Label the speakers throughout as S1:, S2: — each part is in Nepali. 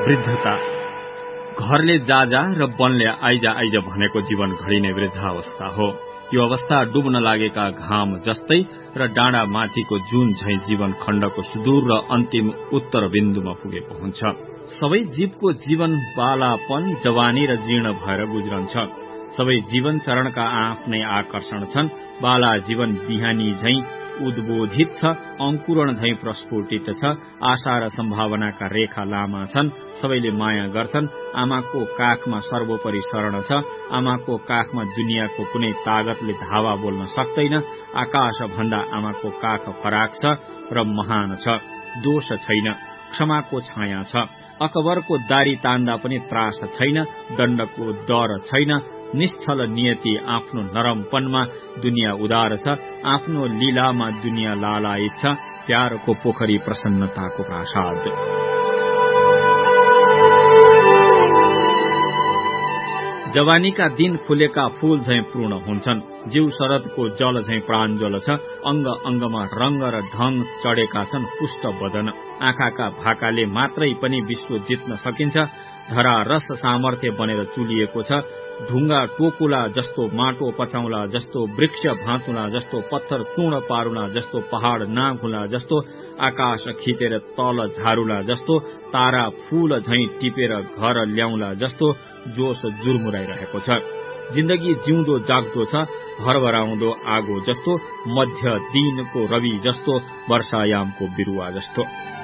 S1: वृद्धता घरले जा र वनले आइजा भनेको जीवन घडी नै वृद्धावस्था हो। यो अवस्था डुब्न लागेका घाम जस्तै र डाँडा माथिको जुन झैं जीवन खण्डको सुदूर र अन्तिम उत्तर बिन्दुमा पुगेको हुन्छ। सबै जीवको जीवन बालापन, जवानी र जीर्ण भएर गुज्रन्छ। सबै जीवन चरणका आफ्नै आकर्षण छन्। बाला जीवन बिहानी झैं उद्बोधित छ, अंकुरण झैं प्रस्फुटित छ, आशा र सम्भावनाका रेखा लामा छन्। सबैले माया गर्छन्। आमाको काखमा सर्वोपरि शरण छ। आमाको काखमा दुनियाँको कुनै तागतले धावा बोल्न सक्दैन। आकाश भन्दा आमाको काख फराक छ र महान छ। दोष छैन, क्षमाको छाया छ। अकबरको दारी तान्दा पनि त्रास छैन, दण्डको डर छैन। निश्चल नियति आफ्नो नरमपनमा दुनियाँ उदार छ। आफ्नो लीलामा दुनियाँ लालायित छ। प्यारको पोखरी प्रसन्नताको प्रासाद। जवानीका दिन फुलेका फूल झैं पूर्ण हुन्छन्। जीव शरदको जल झैं प्राञ्जल छ। अंग अंगमा रंग र ढंग चढेका छन्। पुष्ट बदन, आँखाका भाकाले मात्रै पनि विश्व जित्न सकिन्छ। धरा रस सामर्थ्य बनेर चुलिएको छ। ढुङ्गा टोकुला जस्तो, माटो पचाउला जस्तो, वृक्ष भाँचुला जस्तो, पत्थर चूर्ण पारुला जस्तो, पहाड़ नाघुला जस्तो, आकाश खिचेर तल झारुला जस्तो, तारा फूल झैं टिपेर घर ल्याउला जस्तो जोश जुर्मुराइरहेको छ। जिन्दगी जिउँदो जाग्दो छ, भरभराउँदो आगो जस्तो, मध्य दिनको रवि जस्तो, वर्षायामको बिरुवा जस्तो।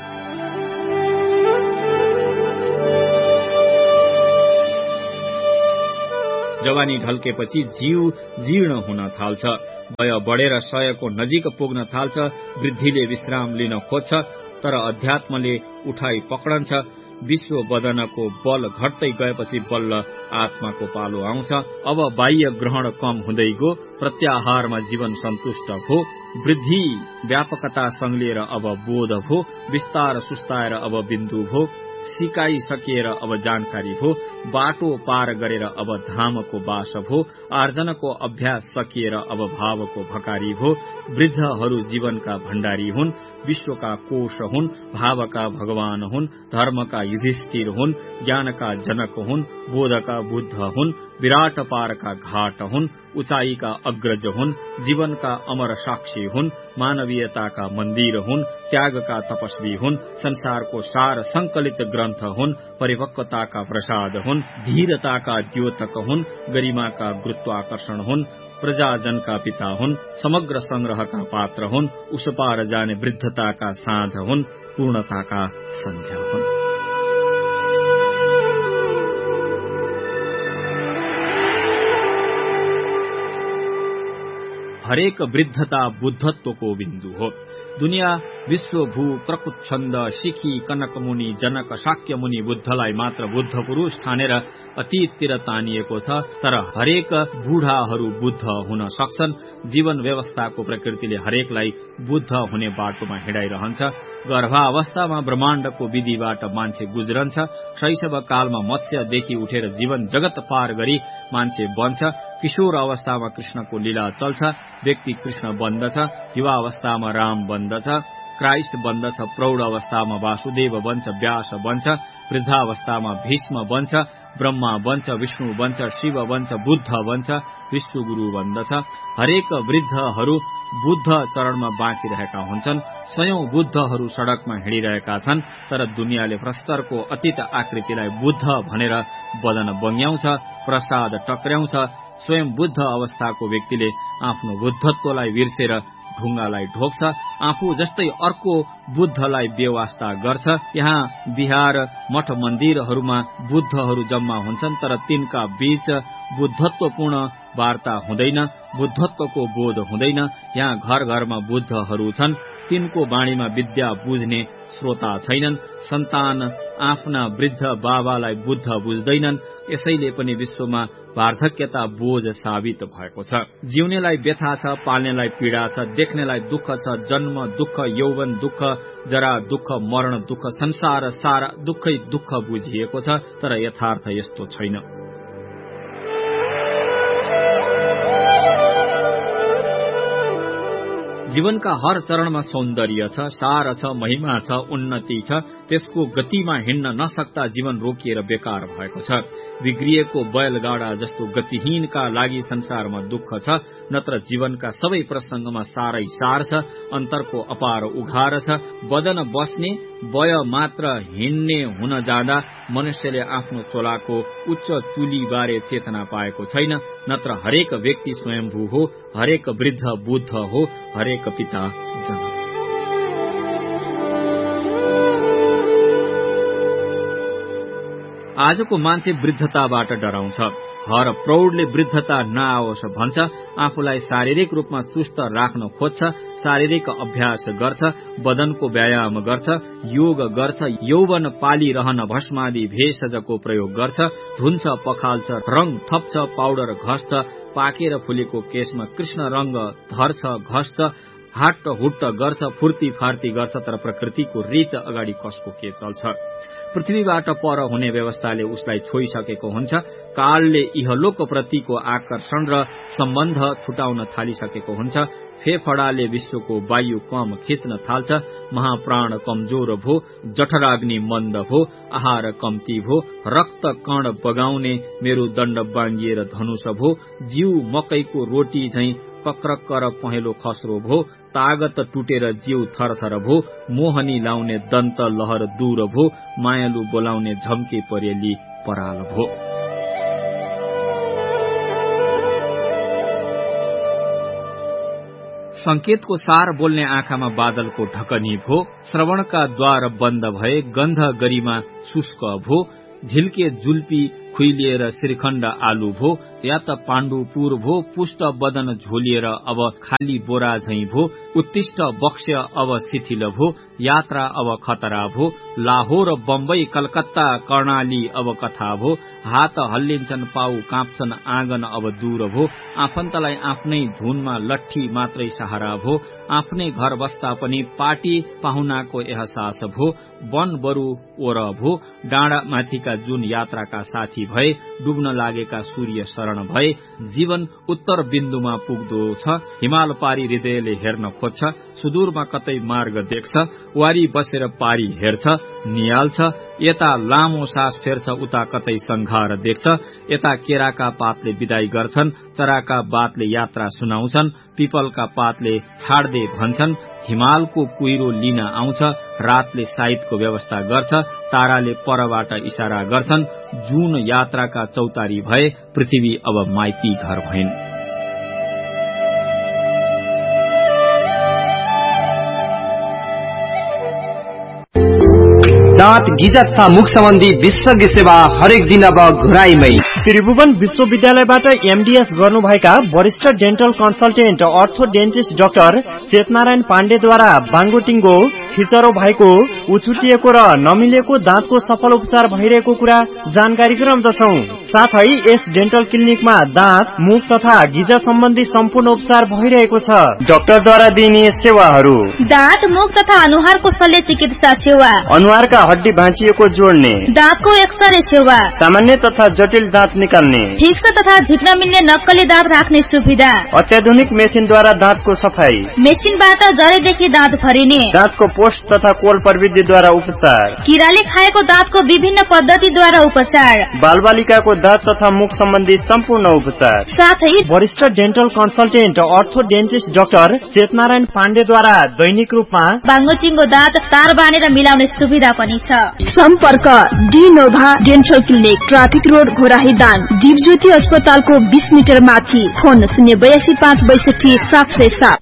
S1: जवानी ढल्केपछि जीव जीर्ण हुन थाल्छ। वय बढेर 100 को नजिक पुग्न थाल्छ। वृद्धिले विश्राम लिन खोज्छ, तर अध्यात्मले उठाई पक्रन्छ। विश्व बदनको बल घट्दै गएपछि बल्ल आत्माको पालो आउँछ। अब बाह्य ग्रहण कम हुँदै गयो। प्रत्याहारमा जीवन सन्तुष्ट भो। वृद्धि व्यापकता संग्लिएर अब बोध भो। विस्तार सुस्ताएर अब बिन्दु भो। सिकाई सकिएर अब जानकारी भो। बाटो पार गरेर अब धामको बास भो। आर्जनको अभ्यास सकिएर अब भावको भकारी भो। वृद्धहरू जीवनका भण्डारी हुन्। विश्वका कोश हुन्। भावका भगवान हुन्। धर्मका युधिष्ठिर हुन्। ज्ञानका जनक हुन्। बोधका बुद्ध हुन्। विराट पारका घाट हुन्। उचाइका अग्रज हुन्। जीवनका अमर साक्षी हुन्। मानवीयताका मन्दिर हुन्। त्यागका तपस्वी हुन्। संसारको सार संकलित ग्रन्थ हुन्। परिपक्वताका प्रसाद हुन्। धीरताका द्योतक हुन्। गरिमाका गुरुत्वाकर्षण हुन्। प्रजाजनका पिता हुन्। समग्र संग्रहका पात्र हुन्। उसपार जाने वृद्धताका साँझ हुन्। पूर्णताका सन्ध्या हुन्। हरेक वृद्धता बुद्धत्वको बिन्दु हो। दुनियाँ विश्वभू प्रकुच्छन्द सिखी कनकमुनि जनक शाक्य मुनि बुद्धलाई मात्र बुद्ध पुरुष ठानेर अतीततिर तानिएको छ। तर हरेक बुढाहरू बुद्ध हुन सक्छन्। जीवन व्यवस्थाको प्रकृतिले हरेकलाई बुद्ध हुने बाटोमा हिँडाइरहन्छ। गर्भावस्थामा ब्रह्माण्डको विधिबाट मान्छे गुज्रन्छ। शैशव कालमा मत्स्यदेखि उठेर जीवन जगत पार गरी मान्छे बन्छ। किशोर अवस्थामा कृष्णको लीला चल्छ। व्यक्ति कृष्ण बन्दछ। युवा अवस्थामा राम बन्दछ। क्राइस्ट बन्दछ। प्रौढ अवस्थामा वासुदेव बन्छ। व्यास बन्छ। वृद्धावस्थामा भीष्म बन्छ। ब्रह्मा बन्छ। विष्णु बन्छ। शिव बन्छ। बुद्ध बन्छ। विश्वगुरु बन्दछ। हरेक वृद्धहरू बुद्ध चरणमा बाँचिरहेका हुन्छन्। सयौं बुद्धहरू सड़कमा हिँडिरहेका छन्। तर दुनियाँले प्रस्तरको अतीत आकृतिलाई बुद्ध भनेर बदन बङ्ग्याउँछ। प्रसाद टक्र्याउँछ। स्वयं बुद्ध अवस्थाको व्यक्तिले आफ्नो बुद्धत्वलाई बिर्सेर ढुङ्गालाई ढोक्छ। आफू जस्तै अर्को बुद्धलाई बेवास्ता गर्छ। यहाँ बिहार मठ मन्दिरहरूमा बुद्धहरू जम्मा हुन्छन्, तर तिनका बीच बुद्धत्वपूर्ण वार्ता हुँदैन। बुद्धत्वको बोध हुँदैन। यहाँ घर घरमा बुद्धहरू छन्। तिनको बाणीमा विद्या बुझ्ने श्रोता छैनन्। सन्तान आफ्ना वृद्ध बाबालाई बुद्ध बुझ्दैनन्। यसैले पनि विश्वमा वार्धक्यता बोझ साबित भएको छ। जिउनेलाई व्यथा छ। पाल्नेलाई पीडा छ। देख्नेलाई दुःख छ। जन्म दुःख, यौवन दुःख, जरा दुःख, मरण दुःख, संसार सारा दुःखै दुःख बुझिएको छ। तर यथार्थ यस्तो छैन। जीवनका हर चरणमा सौन्दर्य छ, सार छ, महिमा छ, उन्नति छ। त्यसको गतिमा हिँड्न नसक्दा जीवन रोकिएर बेकार भएको छ। बिग्रिएको बैलगाडा जस्तो गतिहीनका लागि संसारमा दुःख छ, नत्र जीवनका सबै प्रसंगमा सारै सार छ। अन्तरको अपार उघार छ। बदन बस्ने वय मात्र हिँड्ने हुन जाँदा मनुष्यले आफ्नो चोलाको उच्च चुली बारे चेतना पाएको छैन, नत्र हरेक व्यक्ति स्वयम्भू हो, हरेक वृद्ध बुद्ध हो, हरेक पिता जनक। आजको मान्छे वृद्धताबाट डराउँछ। हर प्रौढले वृद्धता नआओस् भन्छ। आफूलाई शारीरिक रूपमा चुस्त राख्न खोज्छ, शारीरिक अभ्यास गर्छ, बदनको व्यायाम गर्छ, योग गर्छ, यौवन पालिरहन भस्मादि भेषजको प्रयोग गर्छ, धुन्छ, पखाल्छ, रंग थप्छ, पाउडर घस्छ, पाकेर फुलेको केशमा कृष्ण रंग धर्छ, घस्छ, हाट हुट्ट गर्छ, फुर्ती फार्ती गर्छ। तर प्रकृतिको रीत अगाडि कसको के चल्छ? पृथ्वीबाट पर हुने व्यवस्थाले उसलाई छोइसकेको हुन्छ। कालले इहलोक प्रतिको आकर्षण र सम्बन्ध छुटाउन थालिसकेको हुन्छ। फेफडाले विश्वको वायु कम खिच्न थाल्छ। महाप्राण कमजोर भो, जठराग्नि मन्द भो, आहार कम्ती भो, रक्त कण बगाउने मेरुदण्ड बाङ्गिएर धनुष भो, जीव मकैको रोटी झैं कक्रक्क र पहेँलो खस्रो भो, तागत टुटेर जीव थरथर भो, मोहनी लाउने दन्त लहर दूर भो, मायालु बोलाउने झम्के परेली पराल भो। संकेतको सार बोल्ने आँखामा बादलको ढकनी भो, श्रवणका द्वार बन्द भए गन्ध गरिमा शुष्क भो, झिल्के जुल्पी खुइलिएर श्रीखण्ड आलु भो, या त पाण्डुपुर भो, पुष्ट बदन झोलिएर अब खाली बोरा झैं भो, उत्तिष्ट बक्ष्य अब शिथिल भो, यात्रा अब खतरा भो, लाहोर बम्बई कलकत्ता कर्णाली अब कथा भो, हात हल्लिन्छन् पाउ काँप्छन् आँगन अब दूर भो, आफन्तलाई आफ्नै धुनमा लट्ठी मात्रै सहारा भो, आफ्नै घर बस्दा पनि पार्टी पाहुनाको एहसास भो, वन बरु ओर भो, डाँडा माथिका जुन यात्राका साथी भए, डुब्न लागेका सूर्य शरण भए, जीवन उत्तर बिन्दुमा पुग्दो छ। हिमाल पारी हृदयले हेर्न खोज्छ, सुदूरमा कतै मार्ग देख्छ, वारी बसेर पारी हेर्छ, निहाल्छ, यता लामो सास फेर्छ, उता कतै संघार देख्छ, यता केराका पातले विदाई गर्छन्, चराका बातले यात्रा सुनाउँछन्, पिपलका पातले छाड्दे भन्छन्, हिमालको कुहिरो लिन आउँछ, रातले साइतको व्यवस्था गर्छ, ताराले परबाट इशारा गर्छन्, जुन यात्राका चौतारी भए, पृथ्वी अब माइती घर भइन्।
S2: दाँत गिजा तथा मुख सम्बन्धी विशेषज्ञ सेवा हरेक दिन अब घुराईमै।
S3: त्रिभुवन विश्वविद्यालयबाट एमडीएस गर्नुभएका वरिष्ठ डेन्टल कन्सल्टेन्ट अर्थो डेन्टिस्ट डाक्टर चेतनारायण पाण्डेद्वारा बाङ्गोटिङ्गो छिचरो भएको, उछुटिएको र नमिलेको दाँतको सफल उपचार भइरहेको कुरा जानकारी गराउँदछौ। साथै यस डेन्टल क्लिनिकमा दाँत, मुख तथा गिजा सम्बन्धी सम्पूर्ण उपचार भइरहेको छ। डाक्टरद्वारा दिइने सेवाहरू:
S4: दाँत, मुख तथा अनुहारको शल्य चिकित्सा सेवा,
S3: अनुहारका हड्डी भाँचिएको जोड्ने,
S4: दाँतको एक्सरे सेवा,
S3: सामान्य तथा जटिल दाँत निकाल्ने,
S4: फिक्स तथा झिक्न मिल्ने नक्कली दाँत राख्ने सुविधा,
S3: अत्याधुनिक मेसिनद्वारा दाँतको सफाई,
S4: मेसिनबाट जरेदेखि दाँत भरिने,
S3: दाँतको पोस्ट तथा कोल प्रविधिद्वारा उपचार,
S4: किराले खाएको दाँतको विभिन्न पद्धतिद्वारा उपचार,
S3: बालबालिकाको दाँत तथा मुख सम्बन्धी सम्पूर्ण उपचार,
S4: साथै
S3: वरिष्ठ डेन्टल कन्सल्टेन्ट अर्थो डेन्टिस्ट डाक्टर चेतनारायण पाण्डेद्वारा दैनिक रूपमा
S4: बाङ्गोटिङ्गो दाँत तार बाँडेर मिलाउने सुविधा पनि छ।
S5: सम्पर्क डिनोभा dental clinic, traffic road, Ghorahi Dang, Dipjyoti अस्पतालको 20 मिटर माथि। फोन 082 562 707।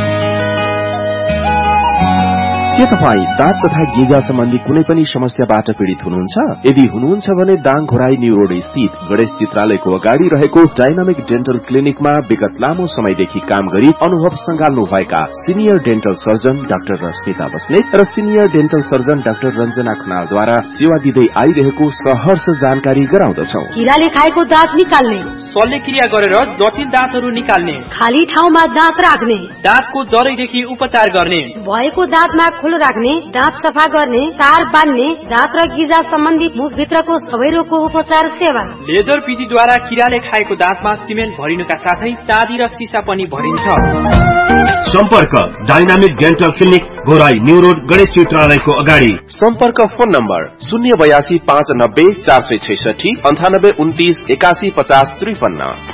S6: के तपाईँ दाँत तथा गिजा सम्बन्धी कुनै पनि समस्याबाट पीड़ित हुनुहुन्छ? यदि हुनुहुन्छ भने दाङ घोराई न्यू रोड स्थित गणेश चित्रालयको अगाडि रहेको डाइनामिक डेन्टल क्लिनिकमा विगत लामो समयदेखि काम गरी अनुभव संगाल्नु भएका senior dental surgeon doctor Rashmita Basnet र senior dental surgeon doctor Ranjana खनालद्वारा सेवा दिँदै आइरहेको सहर्ष जानकारी गराउँदछौ।
S5: किराले खाएको दाँत निकाल्ने,
S7: शल्यक्रिया गरेर जटिल दाँतहरू निकाल्ने,
S8: खाली ठाउँमा दाँत राख्ने,
S7: दाँतको जरैदेखि उपचार गर्ने,
S8: भएको दाँतमा खोल राख्ने, दाँत सफा गर्ने, तार बान्ने, दाँत र गिजा सम्बन्धी मुखभित्रको सबै रोगको उपचार सेवा।
S7: लेजर विधिद्वारा किराले खाएको दाँतमा सिमेन्ट भरिनुका साथै चाँदी र सिसा पनि भरिन्छ।
S9: सम्पर्क dynamic dental clinic, Ghorahi new road, Ganesh चित्रालयको अगाडि।
S6: सम्पर्क फोन नम्बर 082 590 466 98 29 81 50 53।